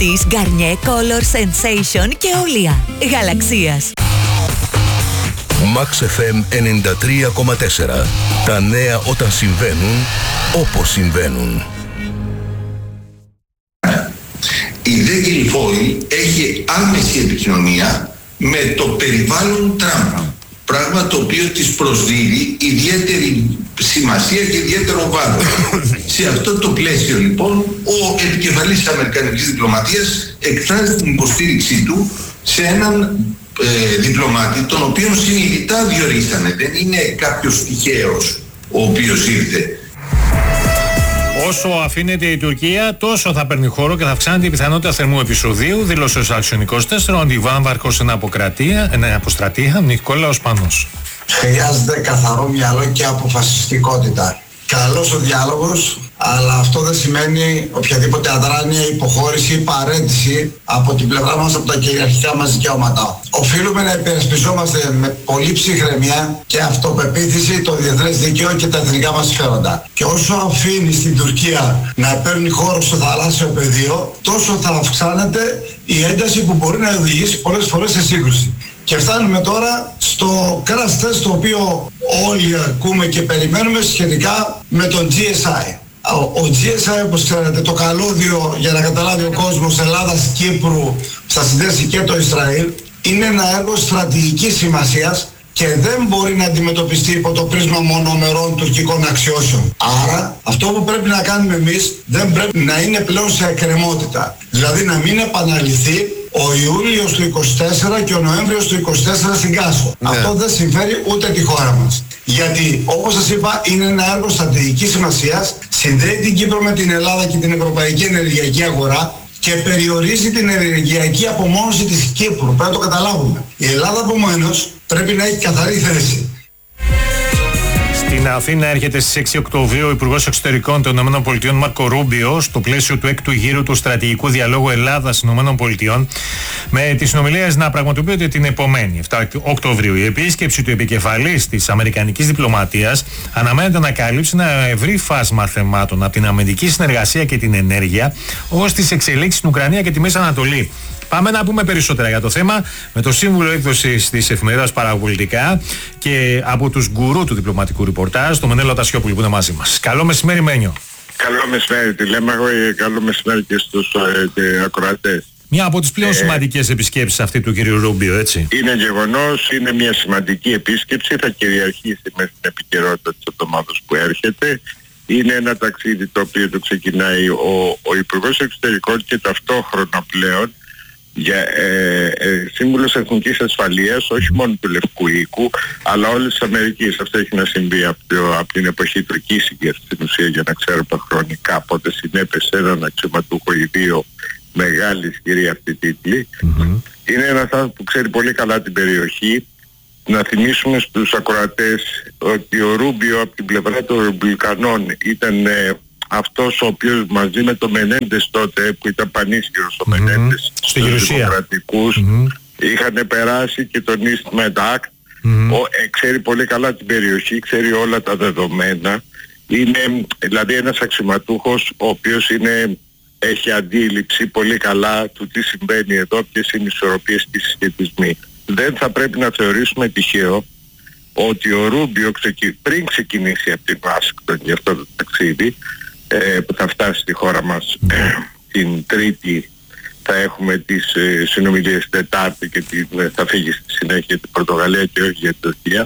Μαρτής, Garnier, Color, Sensation και Olea. Γαλαξίας. Max FM 93,4. Τα νέα όταν συμβαίνουν, όπως συμβαίνουν. Η ΔΕ Guilfoyle έχει άμεση επικοινωνία με το περιβάλλον Τραμπ. Πράγμα το οποίο της προσδίδει ιδιαίτερη σημασία και ιδιαίτερο βάρος. Σε αυτό το πλαίσιο λοιπόν ο επικεφαλής της Αμερικανικής διπλωματίας εκφράζει την υποστήριξή του σε έναν διπλωμάτη τον οποίο συνειδητά διορίσανε. Δεν είναι κάποιος τυχαίος ο οποίος ήρθε. Όσο αφήνεται η Τουρκία, τόσο θα παίρνει χώρο και θα αυξάνεται η πιθανότητα θερμού επεισοδίου, δήλωσε ο Action 24, ο αντιβάμβαρχος εν αποστρατεία, Νικόλαος Πάνος. Χρειάζεται καθαρό μυαλό και αποφασιστικότητα. Καλός ο διάλογος, αλλά αυτό δεν σημαίνει οποιαδήποτε αδράνεια, υποχώρηση ή παρέτηση από την πλευρά μας από τα κυριαρχικά μας δικαιώματα. Οφείλουμε να υπερασπιζόμαστε με πολύ ψυχραιμία και αυτοπεποίθηση το διεθνές δίκαιο και τα εθνικά μας συμφέροντα. Και όσο αφήνει στην Τουρκία να παίρνει χώρο στο θαλάσσιο πεδίο, τόσο θα αυξάνεται η ένταση που μπορεί να οδηγήσει πολλές φορές σε σύγκρουση. Και φτάνουμε τώρα στο crash test το οποίο όλοι ακούμε και περιμένουμε σχετικά με τον GSI. Ο GSI, όπως ξέρετε, το καλώδιο για να καταλάβει ο κόσμος Ελλάδας-Κύπρου θα συνδέσει και το Ισραήλ, είναι ένα έργο στρατηγικής σημασίας και δεν μπορεί να αντιμετωπιστεί υπό το πρίσμα μονομερών τουρκικών αξιώσεων. Άρα αυτό που πρέπει να κάνουμε εμείς δεν πρέπει να είναι πλέον σε εκκρεμότητα. Δηλαδή να μην επαναληφθεί ο Ιούλιος του 24 και ο Νοέμβριος του 24 στην Κάσο. Ναι. Αυτό δεν συμφέρει ούτε τη χώρα μας. Γιατί όπως σας είπα είναι ένα έργο στρατηγικής σημασίας, συνδέει την Κύπρο με την Ελλάδα και την ευρωπαϊκή ενεργειακή αγορά και περιορίζει την ενεργειακή απομόνωση της Κύπρου. Πρέπει να το καταλάβουμε. Η Ελλάδα επομένως πρέπει να έχει καθαρή θέση. Στην Αθήνα έρχεται στις 6 Οκτωβρίου ο Υπουργός Εξωτερικών των ΗΠΑ Μάρκο Ρούμπιο στο πλαίσιο του 6ου γύρου του στρατηγικού διαλόγου Ελλάδας-ΗΠΑ με τις συνομιλίες να πραγματοποιούνται την επομένη 7 Οκτωβρίου. Η επίσκεψη του επικεφαλής της Αμερικανικής διπλωματίας αναμένεται να καλύψει ένα ευρύ φάσμα θεμάτων από την αμυντική συνεργασία και την ενέργεια ως τις εξελίξεις στην Ουκρανία και τη Μέση Ανατολή. Πάμε να πούμε περισσότερα για το θέμα με το σύμβουλο έκδοσης της εφημερίδας Παραπολιτικά και από τους γκουρού του διπλωματικού ρεπορτάζ, τον Μενέλο Τασιόπουλο που είναι μαζί μας. Καλό μεσημέρι, Μένιο. Καλό μεσημέρι, τι λέμε εγώ, καλό μεσημέρι και στους ακροατές. Μια από τις πλέον σημαντικές επισκέψεις αυτή του κυρίου Ρούμπιο, έτσι. Είναι γεγονός, είναι μια σημαντική επίσκεψη, θα κυριαρχήσει μέσα στην επικαιρότητα της εβδομάδας που έρχεται. Είναι ένα ταξίδι το οποίο το ξεκινάει ο Υπουργός Εξωτερικών και ταυτόχρονα πλέον για σύμβουλος Εθνικής Ασφαλείας, όχι μόνο του Λευκού Οίκου, αλλά όλης της Αμερικής. Αυτό έχει να συμβεί από την εποχή του Κίσιγκερ στην ουσία, για να ξέρω τα χρονικά, πότε συνέπεσε έναν αξιωματούχο ή δύο μεγάλη ισχυρή αυτή τίτλη. Είναι ένας άνθρωπος που ξέρει πολύ καλά την περιοχή. Να θυμίσουμε στους ακροατές ότι ο Ρούμπιο από την πλευρά των Ρεπουμπλικανών ήταν αυτός ο οποίος μαζί με τον Μενέντες τότε, που ήταν πανίσχυρος ο Μενέντες στους δημοκρατικούς, είχαν περάσει και τον East Med Act. Ξέρει πολύ καλά την περιοχή, ξέρει όλα τα δεδομένα. Είναι δηλαδή ένας αξιωματούχος ο οποίος έχει αντίληψη πολύ καλά του τι συμβαίνει εδώ, ποιες είναι οι ισορροπίες και οι συσχετισμοί. Δεν θα πρέπει να θεωρήσουμε τυχαίο ότι ο Ρούμπιο πριν ξεκινήσει από την Ουάσιγκτον για αυτό το ταξίδι, που θα φτάσει στη χώρα μας την Τρίτη, θα έχουμε τις συνομιλίες Τετάρτη και θα φύγει στη συνέχεια την Πορτογαλία και όχι για την Τουρκία.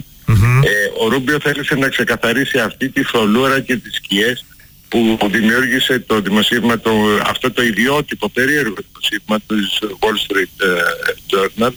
Ο Ρούμπιο θέλησε να ξεκαθαρίσει αυτή τη θολούρα και τις σκιές που δημιούργησε το δημοσίευμα, αυτό το ιδιότυπο περίεργο δημοσίευμα του Wall Street Journal,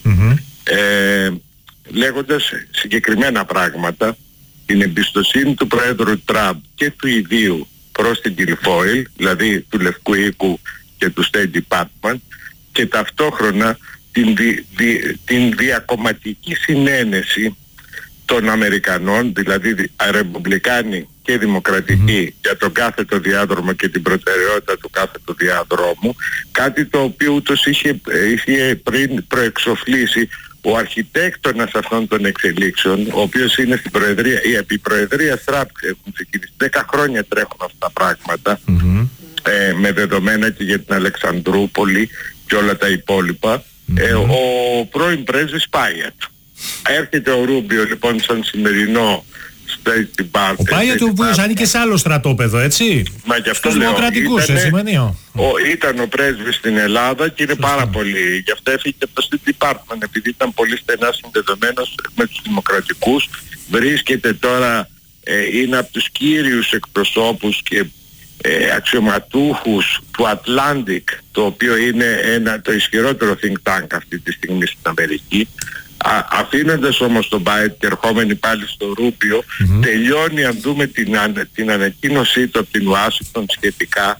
λέγοντας συγκεκριμένα πράγματα, την εμπιστοσύνη του Πρόεδρου Τραμπ και του ιδίου προς την Guilfoyle, δηλαδή του Λευκού Οίκου και του State Department, και ταυτόχρονα την διακομματική συνένεση των Αμερικανών, δηλαδή ρεπουμπλικάνοι και δημοκρατικοί, για τον κάθετο διάδρομο και την προτεραιότητα του κάθετου διαδρόμου, κάτι το οποίο ούτως είχε πριν προεξοφλήσει ο αρχιτέκτονας αυτών των εξελίξεων, ο οποίος είναι στην Προεδρία, η επιπροεδρία Τραμπ, έχουν ξεκινήσει 10 χρόνια τρέχουν αυτά τα πράγματα, με δεδομένα και για την Αλεξανδρούπολη και όλα τα υπόλοιπα, ο πρώην πρέσβης Πάιατ. Έρχεται ο Ρούμπιο λοιπόν σαν σημερινό στην Πάρτη. Ο Πάιατ ο οποίος ανήκε σε άλλο στρατόπεδο, έτσι. Μα και αυτό στους δημοκρατικούς, ήταν ο πρέσβης στην Ελλάδα και είναι πάρα πολύ. Γι' αυτό έφυγε από το State Department, επειδή ήταν πολύ στενά συνδεδεμένος με τους δημοκρατικούς. Βρίσκεται τώρα, είναι από τους κύριους εκπροσώπους και αξιωματούχους του Atlantic, το οποίο είναι το ισχυρότερο think tank αυτή τη στιγμή στην Αμερική. Αφήνοντας όμως τον Μπάιτ και ερχόμενοι πάλι στο Ρούπιο, τελειώνει, αν δούμε την ανακοίνωσή του από την Ουάσιγκτον σχετικά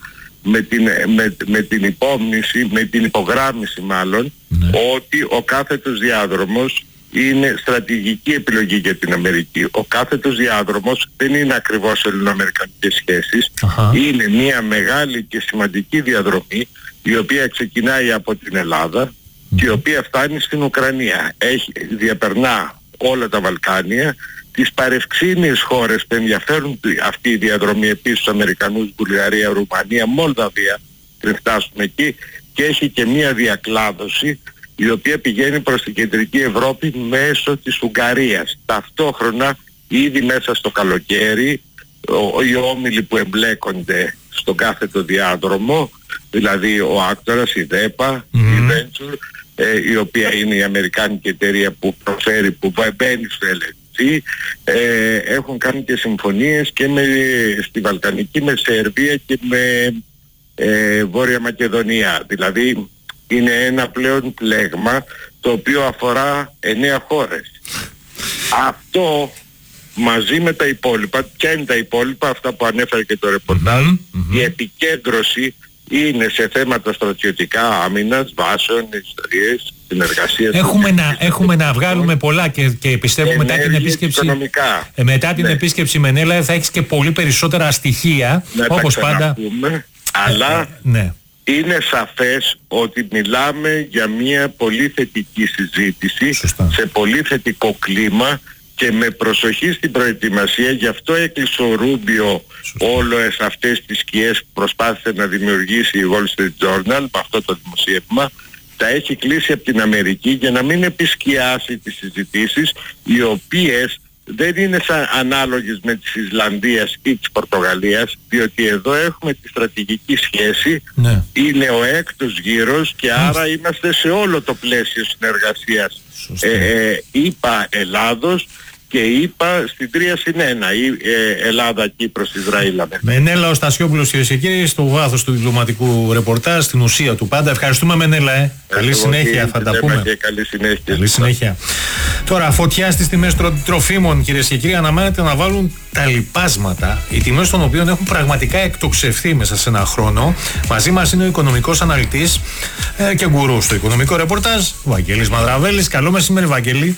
με την υπογράμμιση μάλλον, ότι ο κάθετος διάδρομος είναι στρατηγική επιλογή για την Αμερική. Ο κάθετος διάδρομος δεν είναι ακριβώς ελληνοαμερικανικές σχέσεις, είναι μια μεγάλη και σημαντική διαδρομή η οποία ξεκινάει από την Ελλάδα και η οποία φτάνει στην Ουκρανία. Διαπερνά όλα τα Βαλκάνια, τις παρευξήνιες χώρες που ενδιαφέρουν αυτή η διαδρομή επίσης τους Αμερικανούς, Βουλγαρία, Ρουμανία, Μολδαβία, πριν φτάσουμε εκεί, και έχει και μία διακλάδωση η οποία πηγαίνει προς την κεντρική Ευρώπη μέσω της Ουγγαρίας. Ταυτόχρονα ήδη μέσα στο καλοκαίρι οι όμιλοι που εμπλέκονται στον κάθετο διάδρομο, δηλαδή ο Άκτορας, η ΔΕΠΑ, η Venture, η οποία είναι η αμερικάνικη εταιρεία που προσφέρει, που μπαίνει στο LNG, έχουν κάνει και συμφωνίες και στη Βαλκανική, με Σερβία και με Βόρεια Μακεδονία. Δηλαδή είναι ένα πλέον πλέγμα το οποίο αφορά 9 χώρες. Αυτό μαζί με τα υπόλοιπα, ποια είναι τα υπόλοιπα, αυτά που ανέφερε και το ρεπορτάζ, η επικέντρωση είναι σε θέματα στρατιωτικά, άμυνας, βάσεων, ιστορίες, συνεργασίας. Έχουμε να βγάλουμε πολλά και πιστεύω μετά την επίσκεψη Μενέλα θα έχεις και πολύ περισσότερα στοιχεία, όπως πάντα. Αλλά είναι σαφές ότι μιλάμε για μια πολύ θετική συζήτηση, σε πολύ θετικό κλίμα και με προσοχή στην προετοιμασία. Γι' αυτό έκλεισε ο Ρούμπιο όλες αυτές τις σκιές που προσπάθησε να δημιουργήσει η Wall Street Journal με αυτό το δημοσίευμα. Τα έχει κλείσει από την Αμερική για να μην επισκιάσει τις συζητήσεις, οι οποίες δεν είναι ανάλογες με της Ισλανδίας ή της Πορτογαλίας, διότι εδώ έχουμε τη στρατηγική σχέση, είναι ο έκτος γύρος και άρα είμαστε σε όλο το πλαίσιο συνεργασίας ΗΠΑ Ελλάδος και είπα στην 3+1 η Ελλάδα, Κύπρος, Ισραήλ. Μενέλα ο Στασιόπουλος, κυρίες και κύριοι, στο βάθος του διπλωματικού ρεπορτάζ, στην ουσία του πάντα. Ευχαριστούμε, Μενέλα. Καλή συνέχεια, θα τα πούμε. Καλή συνέχεια. Τώρα, φωτιά στις τιμές τροφίμων, κυρίες και κύριοι, αναμένεται να βάλουν τα λιπάσματα, οι τιμές των οποίων έχουν πραγματικά εκτοξευθεί μέσα σε ένα χρόνο. Μαζί μας είναι ο οικονομικός αναλυτής και γκουρού στο οικονομικό ρεπορτάζ, Βαγγέλης Μαδραβέλης. Καλό μεσημέρι, Βαγγέλη.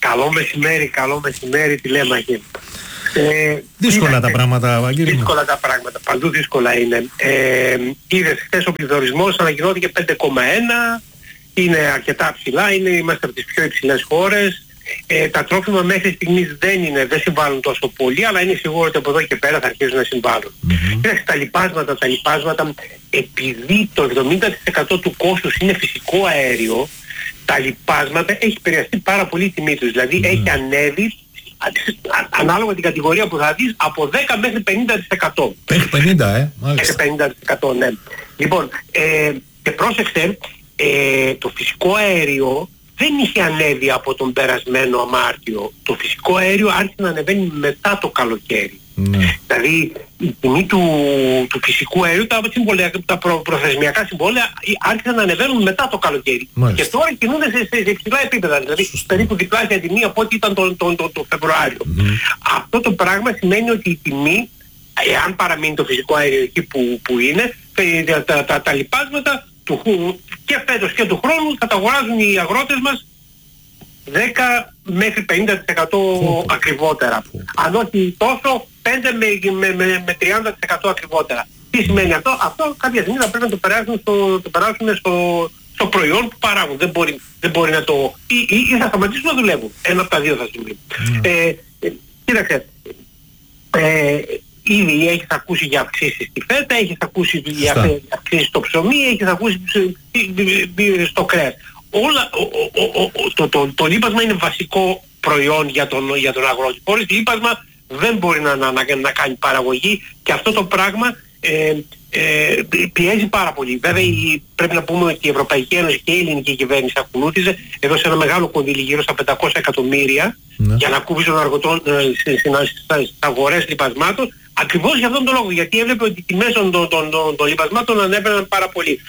Καλό μεσημέρι, τηλέμαχη. Δύσκολα τα πράγματα, Βαγγέλη. Δύσκολα τα πράγματα, παντού δύσκολα είναι. Είδες χθες ο πληθωρισμός ανακοινώθηκε 5,1, είναι αρκετά ψηλά, είμαστε από τις πιο υψηλές χώρες. Τα τρόφιμα μέχρι στιγμής δεν συμβάλλουν τόσο πολύ, αλλά είναι σίγουρο ότι από εδώ και πέρα θα αρχίσουν να συμβάλλουν. Κοίταξε, τα λιπάσματα, επειδή το 70% του κόστους είναι φυσικό αέριο, τα λιπάσματα έχει επηρεαστεί πάρα πολύ η τιμή τους. Δηλαδή έχει ανέβει, ανάλογα την κατηγορία που θα δεις, από 10 μέχρι 50%. Έχει 50, μάλιστα. Έχει 50%, ναι. Λοιπόν, και πρόσεξε, το φυσικό αέριο δεν είχε ανέβει από τον περασμένο Μάρτιο. Το φυσικό αέριο άρχισε να ανεβαίνει μετά το καλοκαίρι. Δηλαδή η τιμή του φυσικού αερίου, τα προθεσμιακά συμβόλαια άρχισαν να ανεβαίνουν μετά το καλοκαίρι. Και τώρα κινούνται σε υψηλά επίπεδα, δηλαδή περίπου διπλάσια τιμή από ό,τι ήταν το Φεβρουάριο. Αυτό το πράγμα σημαίνει ότι η τιμή, εάν παραμείνει το φυσικό αέριο εκεί που είναι, τα λιπάσματα και φέτος και του χρόνου θα τα αγοράζουν οι αγρότες μας 10 μέχρι 50% ακριβότερα. Αν όχι τόσο, 5 με 30% ακριβότερα. Τι σημαίνει αυτό? Αυτό κάποια στιγμή θα πρέπει να το περάσουν στο προϊόν που παράγουν. Δεν μπορεί να το... ή θα σταματήσουν να δουλεύουν. Ένα από τα δύο θα συμβεί. Κοίταξε, ήδη έχεις ακούσει για αυξήσεις στη φέτα, έχεις ακούσει για αυξήσεις στο ψωμί, έχεις ακούσει στο κρέας. Το λίπασμα είναι βασικό προϊόν για τον αγρότη. Χωρίς λίπασμα δεν μπορεί να κάνει παραγωγή, και αυτό το πράγμα πιέζει πάρα πολύ. Βέβαια πρέπει να πούμε ότι η Ευρωπαϊκή Ένωση και η ελληνική κυβέρνηση ακολούθησε, έδωσε ένα μεγάλο κονδύλι γύρω στα 500 εκατομμύρια για να κούβει των αργωτών στις αγορές λιπασμάτων, ακριβώς για αυτόν τον λόγο, γιατί έβλεπε ότι οι τιμές των λιπασμάτων ανέβαιναν πάρα πολύ.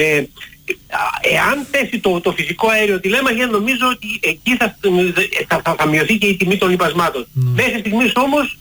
Εάν θέσει το φυσικό αέριο τηλέμαχια, νομίζω ότι εκεί θα μειωθεί και η τιμή των λιπασμάτων. Μέχρι στιγμής όμως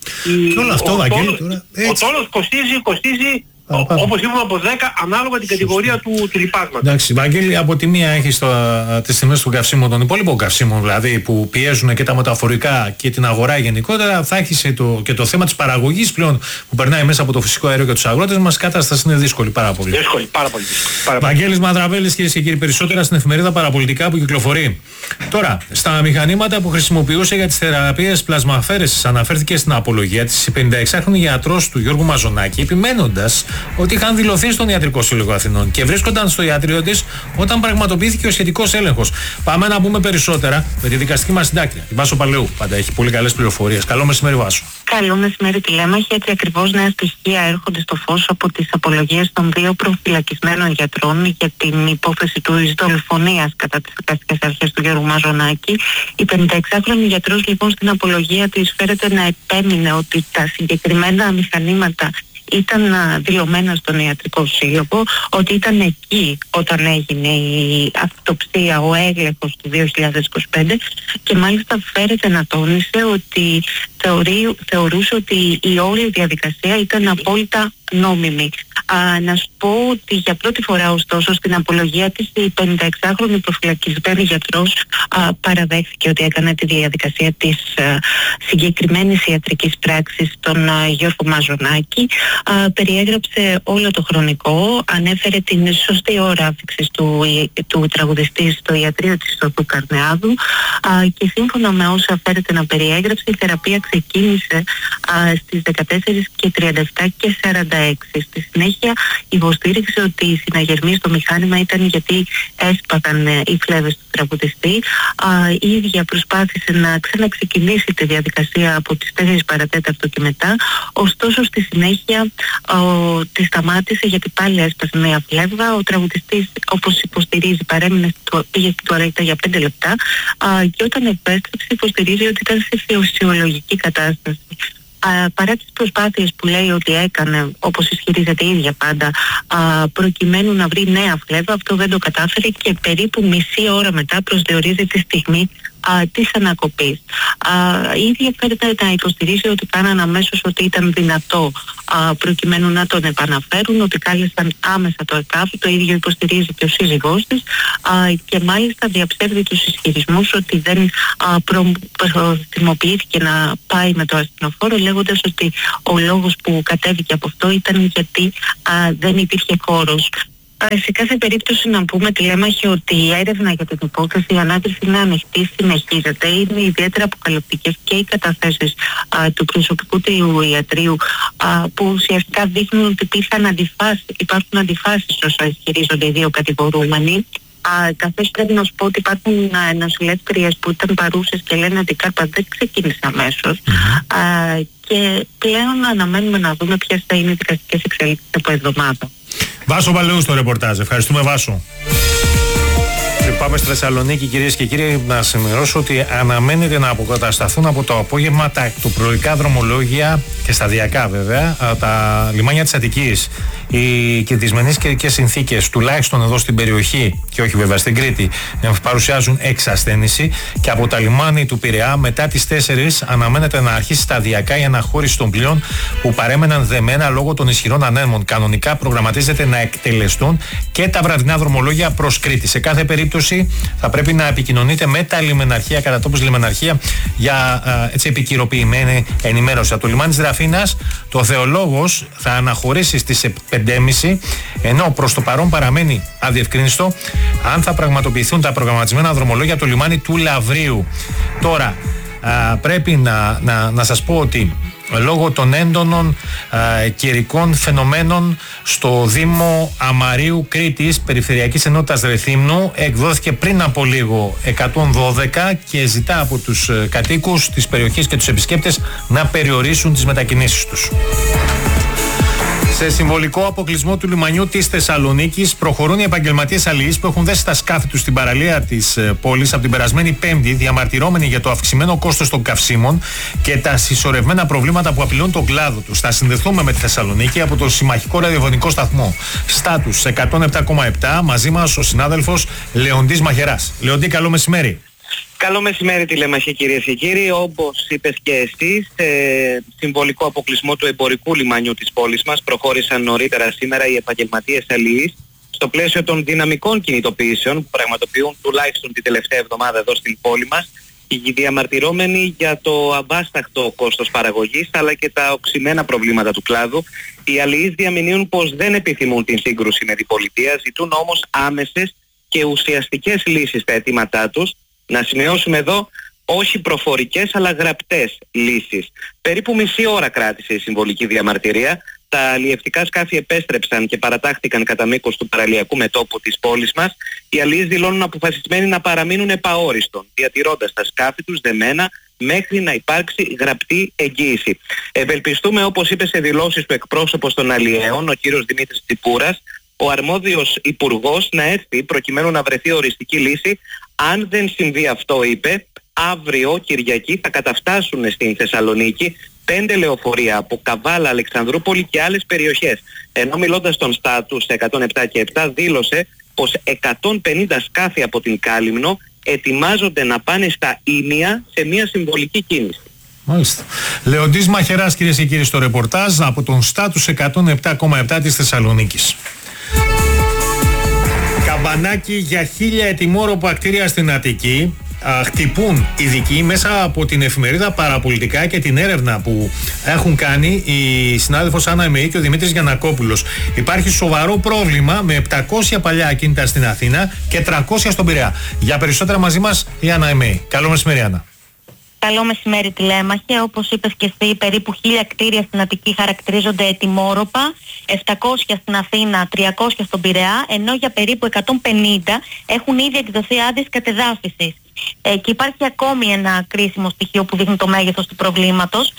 ο τόνος κοστίζει όπως είπαμε από 10 ανάλογα την κατηγορία του λιπάσματος. Εντάξει, Βαγγέλη, από τη μία έχεις τις τιμές των καυσίμων, των υπόλοιπων καυσίμων δηλαδή, που πιέζουν και τα μεταφορικά και την αγορά γενικότερα. Θα έχεις και το θέμα της παραγωγής πλέον που περνάει μέσα από το φυσικό αέριο και τους αγρότες μας. Η κατάσταση είναι δύσκολη πάρα πολύ. Πάρα πολύ. Βαγγέλης Μανδραβέλης, κυρίες και κύριοι, περισσότερα στην εφημερίδα Παραπολιτικά που κυκλοφορεί. Τώρα, στα μηχανήματα που χρησιμοποιούσε για τις θεραπείες πλασμαφαίρεσης, αναφέρθηκε στην απολογία της η 56χρονη γιατρός του Γιώργου Μαζονάκη, επιμένοντας ότι είχαν δηλωθεί στον Ιατρικό Σύλλογο Αθηνών και βρίσκονταν στο ιατρείο της όταν πραγματοποιήθηκε ο σχετικός έλεγχος. Πάμε να πούμε περισσότερα με τη δικαστική μας συντάκτρια, η Βάσο Παλαιού. Πάντα έχει πολύ καλές πληροφορίες. Καλό μεσημέρι, Βάσο. Καλό μεσημέρι, τηλέμαχη. Έτσι ακριβώς νέα στοιχεία έρχονται στο φως από τις απολογίες των 2 προφυλακισμένων γιατρών για την υπόθεση του δολοφονίας κατά τις δικαστικές αρχές του Γιώργου Μαζονάκη. Η 56χρονη γιατρός λοιπόν στην απολογία της φέρεται να επέμεινε ότι τα συγκεκριμένα μηχανήματα ήταν δηλωμένα στον Ιατρικό Σύλλογο, ότι ήταν εκεί όταν έγινε η αυτοψία, ο έγκλεχος του 2025, και μάλιστα φέρεται να τόνισε ότι θεωρούσε ότι η όλη διαδικασία ήταν απόλυτα νόμιμη. Να σου πω ότι για πρώτη φορά ωστόσο στην απολογία της η 56χρονη προφυλακισμένη γιατρός παραδέχθηκε ότι έκανε τη διαδικασία της συγκεκριμένης ιατρικής πράξης τον Γιώργο Μαζονάκη. Περιέγραψε όλο το χρονικό, ανέφερε την σωστή ώρα άφηξης του τραγουδιστή στο ιατρείο της Οδού Καρνεάδου, και σύμφωνα με όσα φέρεται να περιέγραψε, η θεραπεία ξεκίνησε στις 14:37 και 46. Στη συνέχεια υποστήριξε ότι οι συναγερμοί στο μηχάνημα ήταν γιατί έσπαγαν οι φλέβες του τραγουδιστή. Η ίδια προσπάθησε να ξαναξεκινήσει τη διαδικασία από τις 4 παρατέταρτο και μετά, ωστόσο στη συνέχεια τη σταμάτησε γιατί πάλι έσπασε μια φλέβα. Ο τραγουδιστής, όπως υποστηρίζει, παρέμεινε πήγε στην τουαλέτα για 5 λεπτά, και όταν επέστρεψε υποστηρίζει ότι ήταν σε φυσιολογική κατάσταση. Παρά τις προσπάθειες που λέει ότι έκανε, όπως ισχυρίζεται η ίδια πάντα, προκειμένου να βρει νέα φλέβα, αυτό δεν το κατάφερε και περίπου μισή ώρα μετά προσδιορίζει τη στιγμή της ανακοπής. Η ίδια φέρεται να υποστηρίζει ότι κάναν αμέσως ότι ήταν δυνατό προκειμένου να τον επαναφέρουν, ότι κάλεσαν άμεσα το ΕΚΑΒ, το ίδιο υποστηρίζει και ο σύζυγός της, και μάλιστα διαψεύδει τους ισχυρισμούς ότι δεν προτιμοποιήθηκε να πάει με το ασθενοφόρο, λέγοντας ότι ο λόγος που κατέβηκε από αυτό ήταν γιατί δεν υπήρχε χώρος. Σε κάθε περίπτωση να πούμε, τηλέμαχη, ότι η έρευνα για την υπόθεση, η ανάκριση είναι ανοιχτή, συνεχίζεται. Είναι ιδιαίτερα αποκαλυπτικές και οι καταθέσεις του προσωπικού του ιατρείου, που ουσιαστικά δείχνουν ότι υπάρχουν αντιφάσεις όσο ισχυρίζονται οι 2 κατηγορούμενοι. Καθώς πρέπει να σου πω ότι υπάρχουν νοσηλεύτριες που ήταν παρούσες και λένε ότι η κάρπα δεν ξεκίνησε αμέσως. Και πλέον αναμένουμε να δούμε ποιες θα είναι οι δικαστικές εξελίξεις από εβδομάδα. Βάσο Παλαιού στο ρεπορτάζ. Ευχαριστούμε, Βάσο. Πάμε στη Θεσσαλονίκη, κυρίες και κύριοι, να σημειώσω ότι αναμένεται να αποκατασταθούν από το απόγευμα τα εκτοπλοϊκά δρομολόγια και σταδιακά βέβαια τα λιμάνια της Αττικής. Οι δυσμενείς καιρικές συνθήκες, τουλάχιστον εδώ στην περιοχή και όχι βέβαια στην Κρήτη, παρουσιάζουν εξασθένηση, και από τα λιμάνια του Πειραιά μετά τις 4 αναμένεται να αρχίσει σταδιακά η αναχώρηση των πλοίων που παρέμεναν δεμένα λόγω των ισχυρών ανέμων. Κανονικά προγραμματίζεται να εκτελεστούν και τα βραδινά δρομολόγια προς Κρήτη. Σε κάθε περίπτωση θα πρέπει να επικοινωνείτε με τα λιμεναρχεία, κατά τόπους λιμεναρχεία, για έτσι επικυροποιημένη ενημέρωση. Από το λιμάνι της Δραφίνας, το Θεολόγος θα αναχωρήσει στις 5:30, ενώ προς το παρόν παραμένει αδιευκρίνιστο αν θα πραγματοποιηθούν τα προγραμματισμένα δρομολόγια από το λιμάνι του Λαβρίου. Τώρα, πρέπει να σας πω ότι λόγω των έντονων καιρικών φαινομένων στο Δήμο Αμαρίου Κρήτης, Περιφερειακής Ενότητας Ρεθύμνου. Εκδόθηκε πριν από λίγο 112 και ζητά από τους κατοίκους της περιοχής και τους επισκέπτες να περιορίσουν τις μετακινήσεις τους. Σε συμβολικό αποκλεισμό του λιμανιού της Θεσσαλονίκης προχωρούν οι επαγγελματίες αλληλείς που έχουν δέσει τα σκάφη τους στην παραλία της πόλης από την περασμένη Πέμπτη, διαμαρτυρόμενοι για το αυξημένο κόστος των καυσίμων και τα συσσωρευμένα προβλήματα που απειλούν τον κλάδο τους. Θα συνδεθούμε με τη Θεσσαλονίκη από το συμμαχικό ραδιοφωνικό σταθμό Στάτους 107,7. Μαζί μας ο συνάδελφος Λεοντής Μαχεράς. Λεοντή, καλό μεσημέρι. Καλό μεσημέρι τηλέμαχοι κυρίες και κύριοι. Όπως είπες και εσύ, σε συμβολικό αποκλεισμό του εμπορικού λιμανιού της πόλης μας προχώρησαν νωρίτερα σήμερα οι επαγγελματίες αλληλείς στο πλαίσιο των δυναμικών κινητοποιήσεων που πραγματοποιούν τουλάχιστον την τελευταία εβδομάδα εδώ στην πόλη μας, οι διαμαρτυρόμενοι για το αμπάσταχτο κόστος παραγωγής αλλά και τα οξυμένα προβλήματα του κλάδου. Οι αλληλείς διαμηνύουν πως δεν επιθυμούν την σύγκρουση με την πολιτεία, ζητούν όμως άμεσες και ουσιαστικές λύσεις στα αιτήματά τους. Να σημειώσουμε εδώ όχι προφορικές αλλά γραπτές λύσεις. Περίπου μισή ώρα κράτησε η συμβολική διαμαρτυρία. Τα αλλιευτικά σκάφη επέστρεψαν και παρατάχθηκαν κατά μήκος του παραλιακού μετώπου της πόλης μας. Οι αλλιείς δηλώνουν αποφασισμένοι να παραμείνουν επαόριστον, διατηρώντας τα σκάφη τους δεμένα μέχρι να υπάρξει γραπτή εγγύηση. Ευελπιστούμε, όπως είπε σε δηλώσεις του εκπρόσωπος των αλλιέων, ο κύριος Δημήτρης Τσιπούρας, ο αρμόδιος υπουργός να έρθει προκειμένου να βρεθεί οριστική λύση. Αν δεν συμβεί αυτό, είπε, αύριο Κυριακή θα καταφτάσουν στην Θεσσαλονίκη 5 λεωφορεία από Καβάλα, Αλεξανδρούπολη και άλλες περιοχές. Ενώ μιλώντας στον Στάτους 107 και 7 δήλωσε πως 150 σκάφη από την Κάλυμνο ετοιμάζονται να πάνε στα Ήμια σε μια συμβολική κίνηση. Μάλιστα. Λεοντής Μαχεράς, κυρίες και κύριοι, στο ρεπορτάζ από τον Στάτους 107,7 της Θεσσαλονίκης. Καμπανάκι για 1000 ετοιμόρροπα κτίρια στην Αττική. Χτυπούν ειδικοί μέσα από την εφημερίδα Παραπολιτικά και την έρευνα που έχουν κάνει η συνάδελφος Άννα Εμεή και ο Δημήτρης Γιαννακόπουλος. Υπάρχει σοβαρό πρόβλημα με 700 παλιά ακίνητα στην Αθήνα και 300 στον Πειραιά. Για περισσότερα μαζί μας η Άννα Εμεή. Καλό μεσημέρι, Άννα. Καλό μεσημέρι τηλέμαχε. Όπως είπες και εσύ, περίπου 1000 κτίρια στην Αττική χαρακτηρίζονται ετοιμόρροπα, 700 στην Αθήνα, 300 στον Πειραιά, ενώ για περίπου 150 έχουν ήδη εκδοθεί άδειες κατεδάφισης. Και υπάρχει ακόμη ένα κρίσιμο στοιχείο που δείχνει το μέγεθος του προβλήματος.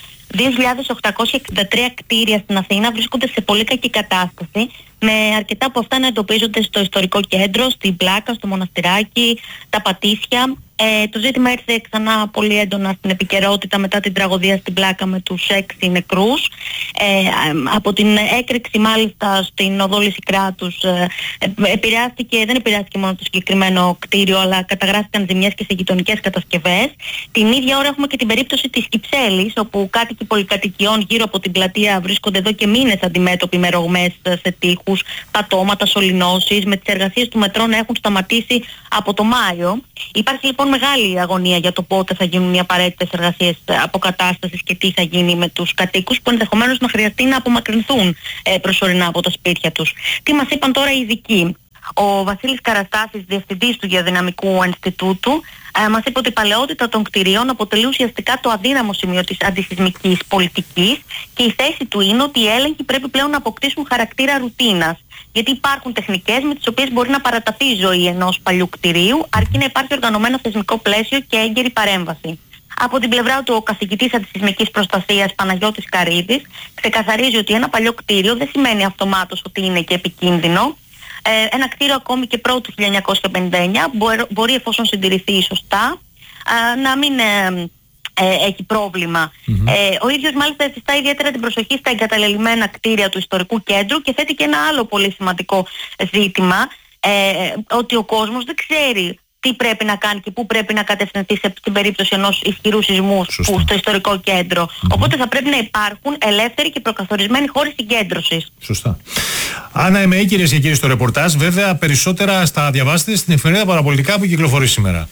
2.863 κτίρια στην Αθήνα βρίσκονται σε πολύ κακή κατάσταση, με αρκετά από αυτά να εντοπίζονται στο ιστορικό κέντρο, στην Πλάκα, στο Μοναστηράκι, τα Πατήσια. Το ζήτημα ήρθε ξανά πολύ έντονα στην επικαιρότητα μετά την τραγωδία στην Πλάκα με τους 6 νεκρούς. Από την έκρηξη μάλιστα στην οδό Λυσικράτους δεν επηρεάστηκε μόνο το συγκεκριμένο κτίριο, αλλά καταγράφηκαν ζημιές και σε γειτονικές κατασκευές. Την ίδια ώρα έχουμε και την περίπτωση της Κυψέλης, όπου κάτοικοι πολυκατοικιών γύρω από την πλατεία βρίσκονται εδώ και μήνες αντιμέτωποι με ρογμές σε τοίχους, πατώματα, σωληνώσεις, με τις εργασίες του μετρό να έχουν σταματήσει από το Μάιο. Υπάρχει λοιπόν μεγάλη αγωνία για το πότε θα γίνουν οι απαραίτητες εργασίες αποκατάστασης και τι θα γίνει με τους κατοίκους που ενδεχομένως να χρειαστεί να απομακρυνθούν προσωρινά από τα σπίτια τους. Τι μας είπαν τώρα οι ειδικοί? Ο Βασίλης Καραστάσης, διευθυντής του Γεωδυναμικού Ινστιτούτου, μας είπε ότι η παλαιότητα των κτηρίων αποτελεί ουσιαστικά το αδύναμο σημείο της αντισυσμικής πολιτικής και η θέση του είναι ότι οι έλεγχοι πρέπει πλέον να αποκτήσουν χαρακτήρα ρουτίνας. Γιατί υπάρχουν τεχνικές με τις οποίες μπορεί να παραταθεί η ζωή ενός παλιού κτηρίου, αρκεί να υπάρχει οργανωμένο θεσμικό πλαίσιο και έγκαιρη παρέμβαση. Από την πλευρά του, ο καθηγητής αντισυσμικής προστασίας Παναγιώτης Καρίδης ξεκαθαρίζει ότι ένα παλιό κτίριο δεν σημαίνει αυτομάτως ότι είναι και επικίνδυνο. Ένα κτίριο ακόμη και πρώτου 1959 μπορεί, εφόσον συντηρηθεί σωστά, να μην έχει πρόβλημα. Ο ίδιος μάλιστα εφιστά ιδιαίτερα την προσοχή στα εγκαταλελειμμένα κτίρια του ιστορικού κέντρου και θέτει και ένα άλλο πολύ σημαντικό ζήτημα, ότι ο κόσμος δεν ξέρει τι πρέπει να κάνει και πού πρέπει να κατευθυνθεί στην περίπτωση ενός ισχυρού σεισμού στο ιστορικό κέντρο. Οπότε θα πρέπει να υπάρχουν ελεύθεροι και προκαθορισμένοι χώροι συγκέντρωσης. Σωστά. Άννα Εμεή, κυρίες και κύριοι, στο ρεπορτάζ. Βέβαια, περισσότερα στα διαβάσετε στην εφημερίδα Παραπολιτικά που κυκλοφορεί σήμερα.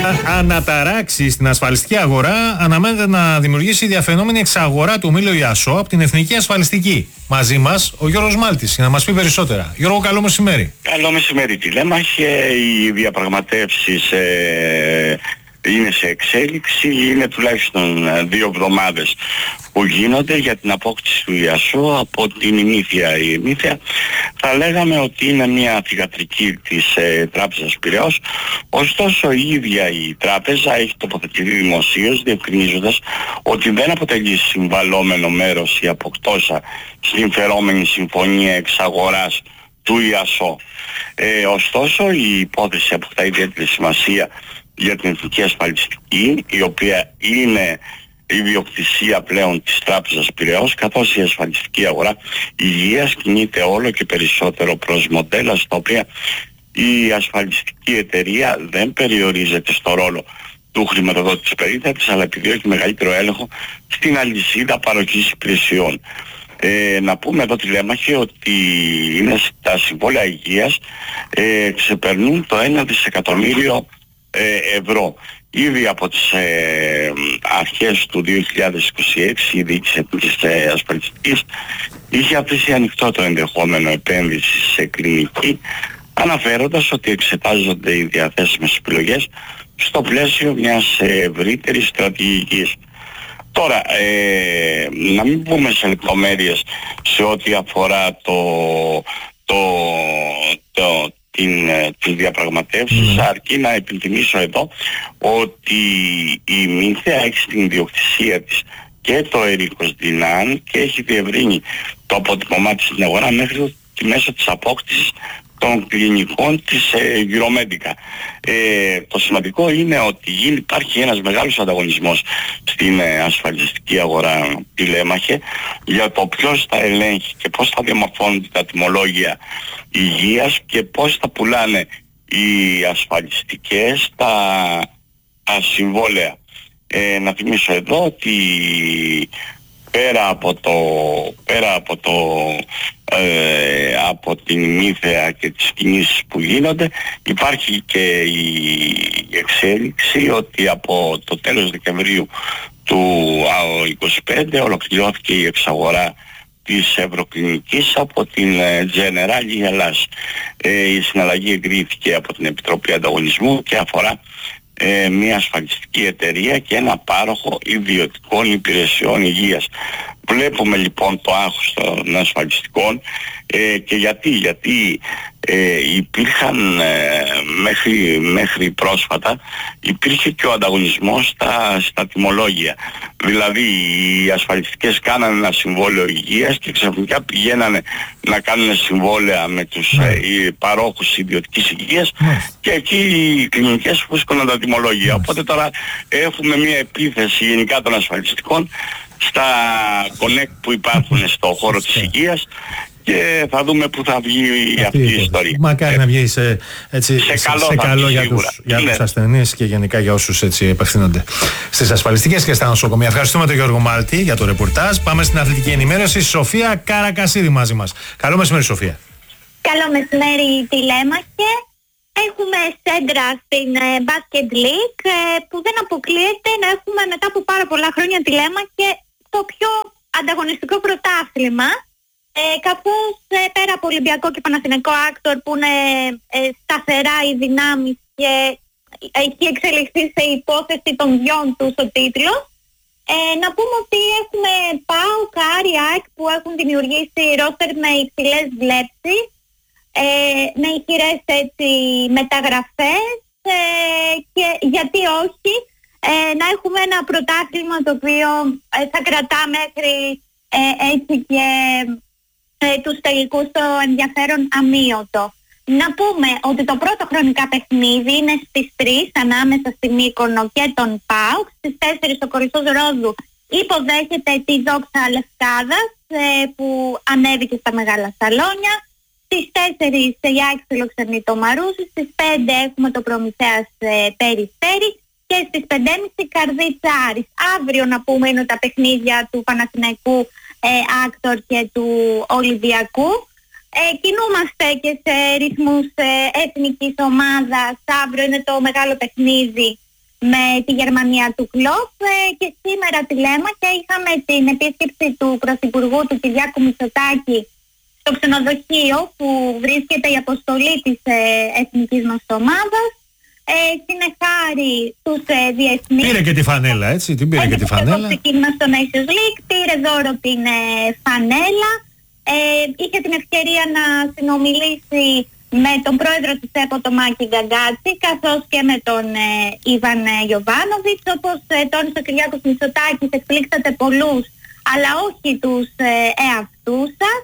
αναταράξει στην ασφαλιστική αγορά, αναμένεται να δημιουργήσει διαφαινόμενη εξαγορά του ομίλου Ιασό από την Εθνική Ασφαλιστική. Μαζί μας ο Γιώργος Μάλτης για να μας πει περισσότερα. Γιώργο, καλό μεσημέρι. Καλό μεσημέρι, τηλέμαχε. Οι διαπραγματεύσεις είναι σε εξέλιξη. Είναι τουλάχιστον 2 εβδομάδες που γίνονται για την απόκτηση του Ιασό από την Ημίθεια. Η Ημίθεια θα λέγαμε ότι είναι μια θυγατρική της Τράπεζας Πειραιώς. Ωστόσο η ίδια η τράπεζα έχει τοποθετηθεί δημοσίως, διευκρινίζοντας ότι δεν αποτελεί συμβαλόμενο μέρος η αποκτώσα στην φερόμενη συμφωνία εξαγοράς του Ιασό. Ωστόσο η υπόθεση αποκτά ιδιαίτερη σημασία για την Εθνική Ασφαλιστική, η οποία είναι η ιδιοκτησία πλέον της Τράπεζας Πειραιώς, καθώς η ασφαλιστική αγορά υγείας κινείται όλο και περισσότερο προς μοντέλα στα οποία η ασφαλιστική εταιρεία δεν περιορίζεται στο ρόλο του χρηματοδότη της περίθαλψης, αλλά επιδιώκει μεγαλύτερο έλεγχο στην αλυσίδα παροχής υπηρεσιών. Να πούμε εδώ, τηλέμαχε, ότι είναι τα συμβόλαια υγείας ξεπερνούν το 1 δισεκατομμύριο ευρώ. Ήδη από τις αρχές του 2026 η διοίκηση Εθνικής Ασφαλιστικής είχε αφήσει ανοιχτό το ενδεχόμενο επένδυση σε κλινική, αναφέροντας ότι εξετάζονται οι διαθέσιμες επιλογές στο πλαίσιο μιας ευρύτερης στρατηγικής. Τώρα, να μην πούμε σε λεπτομέρειες σε ό,τι αφορά την διαπραγματεύσεις, αρκεί να επιθυμίσω εδώ ότι η Μύθια έχει στην ιδιοκτησία της και το Ερίκος Δινάν και έχει διευρύνει το αποτυπωμά της στην αγορά μέχρι τη μέσω της απόκτησης των κλινικών της Euromedica. Το σημαντικό είναι ότι υπάρχει ένας μεγάλος ανταγωνισμός στην ασφαλιστική αγορά, τηλέμαχε, για το ποιος θα ελέγχει και πώς θα διαμορφώνονται τα τιμολόγια υγείας και πώς θα πουλάνε οι ασφαλιστικές τα συμβόλαια. Να θυμίσω εδώ ότι πέρα από την Μύθια και τις κινήσεις που γίνονται, υπάρχει και η εξέλιξη ότι από το τέλος Δεκεμβρίου του 2025 ολοκληρώθηκε η εξαγορά της Ευρωκλινικής από την Generali Ελλάς. Η συναλλαγή εγκρίθηκε από την Επιτροπή Ανταγωνισμού και αφορά μια ασφαλιστική εταιρεία και ένα πάροχο ιδιωτικών υπηρεσιών υγείας. Βλέπουμε λοιπόν το άγχος των ασφαλιστικών και γιατί υπήρχαν μέχρι πρόσφατα υπήρχε και ο ανταγωνισμός στα τιμολόγια. Δηλαδή οι ασφαλιστικές κάνανε ένα συμβόλαιο υγείας και ξαφνικά πηγαίνανε να κάνουν συμβόλαια με τους παρόχους ιδιωτικής υγείας και εκεί οι κλινικές φούσκωναν τα τιμολόγια. Οπότε τώρα έχουμε μια επίθεση γενικά των ασφαλιστικών στα connect που υπάρχουν στο χώρο της υγείας και θα δούμε πού θα βγει αυτή η ιστορία. Μακάρι να βγει σε καλό για τους ασθενείς και γενικά για όσους έτσι επευθύνονται στις ασφαλιστικές και στα νοσοκομεία. Ευχαριστούμε τον Γιώργο Μάλτη για το ρεπορτάζ. Πάμε στην αθλητική ενημέρωση. Σοφία Καρακασίδη μαζί μας. Καλό μεσημέρι, Σοφία. Καλό μεσημέρι, τηλέμαχε. Έχουμε σέντρα στην Basket League που δεν αποκλείεται να έχουμε μετά από πάρα πολλά χρόνια τηλέμαχε το πιο ανταγωνιστικό πρωτάθλημα, καθώς πέρα από Ολυμπιακό και Παναθηναϊκό Άκτορ που είναι σταθερά οι δυνάμεις και έχει εξελιχθεί σε υπόθεση των δυο τους ο τίτλος, να πούμε ότι έχουμε ΠΑΟΚ, Άρη, ΑΕΚ που έχουν δημιουργήσει ρόστερ με υψηλές βλέψεις, με ηχηρές έτσι μεταγραφές και γιατί όχι να έχουμε ένα πρωτάθλημα το οποίο θα κρατά μέχρι έτσι και τους τελικούς το ενδιαφέρον αμείωτο. Να πούμε ότι το πρώτο χρονικά παιχνίδι είναι στις 3 ανάμεσα στη Μύκονο και τον ΠΑΟΚ. Στις 4 ο Κορισσός Ρόδου υποδέχεται τη Δόξα Λευκάδας που ανέβηκε στα μεγάλα σαλόνια. Στις 4 η ΑΕΚ φιλοξενεί το Μαρούσι, στις 5 έχουμε το Προμηθέας Περιστέρι και στις 5.30 Καρδίτσα Άρης. Αύριο να πούμε είναι τα παιχνίδια του Παναθηναϊκού Άκτορ και του Ολυμπιακού. Κινούμαστε και σε ρυθμούς εθνικής ομάδας. Αύριο είναι το μεγάλο παιχνίδι με τη Γερμανία του Κλοπ και σήμερα τη Λέμαχε είχαμε την επίσκεψη του Πρωθυπουργού του Κυριάκου Μητσοτάκη στο ξενοδοχείο που βρίσκεται η αποστολή της εθνικής μας ομάδας. Συνεχάρη τους διεθνείς. Πήρε και τη φανέλα, έτσι, την πήρε και τη φανέλα. Το ξεκίνημα στο Nations League, πήρε δώρο την φανέλα. Είχε την ευκαιρία να συνομιλήσει με τον πρόεδρο της ΕΠΟ, τον Μάκη Γκαγκάτση, καθώς και με τον Ιβάν Γιοβάνοβιτς. Όπως τόνισε ο Κυριάκος Μητσοτάκης, εκπλήξατε πολλούς, αλλά όχι τους εαυτούς σας.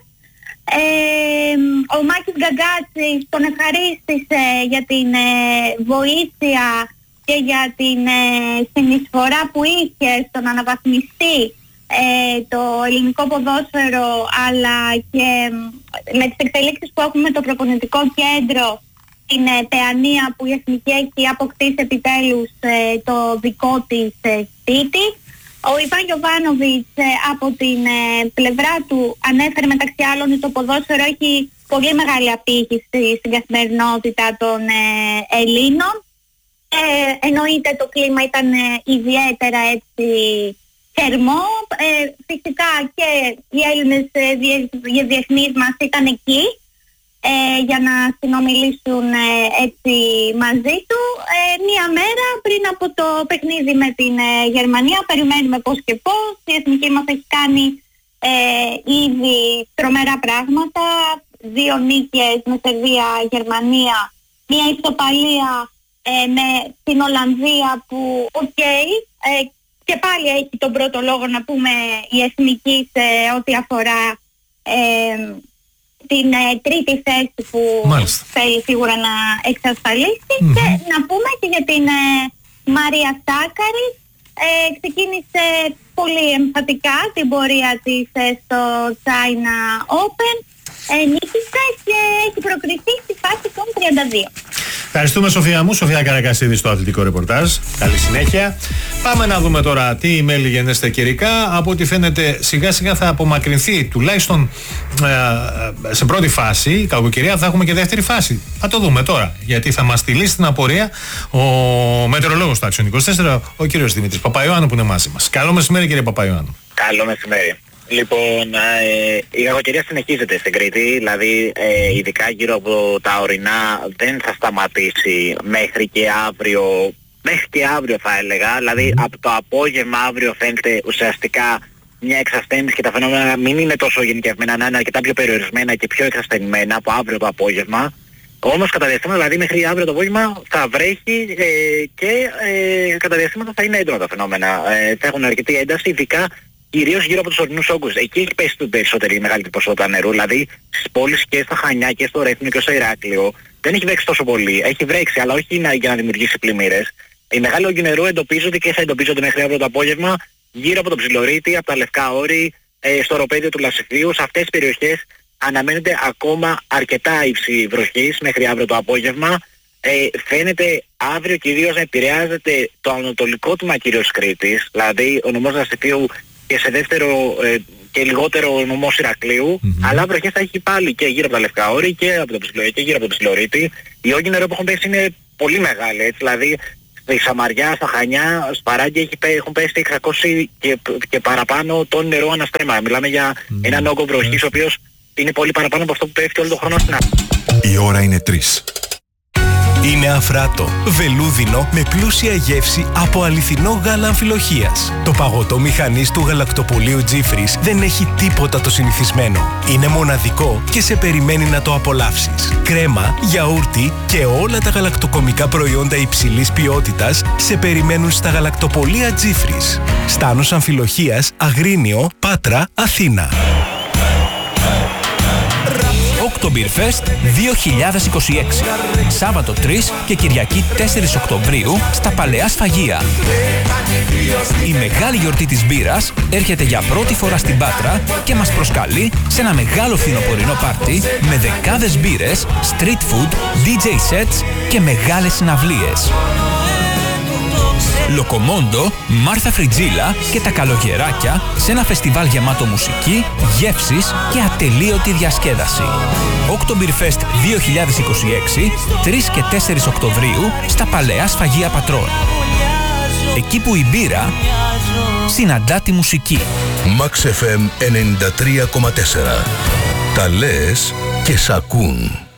Ο Μάκης Γκαγκάτσης τον ευχαρίστησε για την βοήθεια και για την συνεισφορά που είχε στο να αναβαθμιστεί το ελληνικό ποδόσφαιρο, αλλά και με τις εξελίξεις που έχουμε το προπονητικό κέντρο στην Παιανία, που η Εθνική έχει αποκτήσει επιτέλους το δικό της σπίτι. Ο Ιβάν Γιοβάνοβιτς από την πλευρά του ανέφερε μεταξύ άλλων ότι το ποδόσφαιρο έχει πολύ μεγάλη απήχηση στην καθημερινότητα των Ελλήνων. Εννοείται το κλίμα ήταν ιδιαίτερα έτσι θερμό. Φυσικά και οι Έλληνες διεθνείς μας ήταν εκεί για να συνομιλήσουν έτσι μαζί του. Μία μέρα πριν από το παιχνίδι με την Γερμανία, περιμένουμε πώς και πώς. Η εθνική μας έχει κάνει ήδη τρομερά πράγματα. 2 νίκες με Σερβία, Γερμανία, μία ισοπαλία με την Ολλανδία που και πάλι έχει τον πρώτο λόγο να πούμε η εθνική σε ό,τι αφορά την τρίτη θέση που θέλει σίγουρα να εξασφαλίσει. Και να πούμε και για την Μαρία Σάκαρη. Ξεκίνησε πολύ εμφατικά την πορεία της στο China Open. Νίκησε και έχει προκριθεί στη φάση των 32. Ευχαριστούμε, Σοφία μου. Σοφία Καρακασίδη στο αθλητικό ρεπορτάζ. Καλή συνέχεια. Πάμε να δούμε τώρα τι μέλη γενέστε καιρικά. Από ό,τι φαίνεται σιγά σιγά θα απομακρυνθεί, τουλάχιστον σε πρώτη φάση η κακοκαιρία. Θα έχουμε και δεύτερη φάση. Θα το δούμε τώρα, γιατί θα μας στείλει στην απορία ο μετεωρολόγος του Action 24, ο κύριος Δημήτρης Παπαϊωάννου, που είναι μαζί μας. Καλό μεσημέρι, κύριε Παπαϊωάννου. Καλό μεσημέρι. Λοιπόν, η κακοκαιρία συνεχίζεται στην Κρήτη, δηλαδή ειδικά γύρω από τα ορεινά δεν θα σταματήσει μέχρι και αύριο θα έλεγα, δηλαδή από το απόγευμα αύριο φαίνεται ουσιαστικά μια εξασθένηση και τα φαινόμενα μην είναι τόσο γενικευμένα, να είναι αρκετά πιο περιορισμένα και πιο εξασθενημένα από αύριο το απόγευμα. Όμως κατά διαστήματα, δηλαδή μέχρι αύριο το απόγευμα θα βρέχει και κατά διαστήματα θα είναι έντονα τα φαινόμενα. Θα έχουν αρκετή ένταση, ειδικά κυρίως γύρω από τους ορεινούς όγκους. Εκεί έχει πέσει την περισσότερη μεγαλύτερη ποσότητα νερού, δηλαδή στις πόλεις και στα Χανιά και στο Ρέθινο και στο Ηράκλειο δεν έχει βρέξει τόσο πολύ. Έχει βρέξει, αλλά όχι για να δημιουργήσει πλημμύρες. Οι μεγάλοι όγκοι νερού εντοπίζονται και θα εντοπίζονται μέχρι αύριο το απόγευμα γύρω από το Ψιλορίτη, από τα Λευκά Όρη, στο οροπέδιο του Λασιθίου. Σε αυτές τις περιοχές αναμένεται ακόμα αρκετά υψηλή βροχής μέχρι αύριο το απόγευμα. Φαίνεται αύριο κυρίως να επηρεάζεται το ανατολικό τμήμα κυρίως Κρήτης, δηλαδή ο νομός Λασιθίου και σε δεύτερο και λιγότερο νομός Ηρακλείου, αλλά βροχές θα έχει πάλι και γύρω από τα Λευκά Όρη και γύρω από το Ψιλορίτη. Οι όγκοι νερού που έχουν πέσει είναι πολύ μεγάλοι, έτσι, δηλαδή στη Σαμαριά, στα Χανιά, στα Παράγκια έχουν πέσει 600 και παραπάνω τόνοι νερού αναστρέμα. Μιλάμε για έναν όγκο βροχής ο οποίος είναι πολύ παραπάνω από αυτό που πέφτει όλο τον χρόνο στην Ελλάδα. Η ώρα είναι 3. Είναι αφράτο, βελούδινο με πλούσια γεύση από αληθινό γάλα αμφιλοχείας. Το παγωτό μηχανής του γαλακτοπολείου Τζίφρις δεν έχει τίποτα το συνηθισμένο. Είναι μοναδικό και σε περιμένει να το απολαύσεις. Κρέμα, γιαούρτι και όλα τα γαλακτοκομικά προϊόντα υψηλής ποιότητας σε περιμένουν στα γαλακτοπολεία Τζίφρις. Στάνος Αμφιλοχείας, Αγρίνιο, Πάτρα, Αθήνα. Oktoberfest 2026. Σάββατο 3 και Κυριακή 4 Οκτωβρίου στα Παλαιά Σφαγεία. Η μεγάλη γιορτή της μπύρας έρχεται για πρώτη φορά στην Πάτρα και μας προσκαλεί σε ένα μεγάλο φθινοπορεινό πάρτι με δεκάδες μπύρες, street food, DJ sets και μεγάλες συναυλίες. Λοκομόντο, Μάρθα Φριτζίλα και τα καλογεράκια σε ένα φεστιβάλ γεμάτο μουσική, γεύσεις και ατελείωτη διασκέδαση. Oktoberfest 2026, 3 και 4 Οκτωβρίου στα Παλαιά Σφαγεία Πατρών. Εκεί που η μπύρα συναντά τη μουσική. Max FM 93,4. Τα λες και σ' ακούν.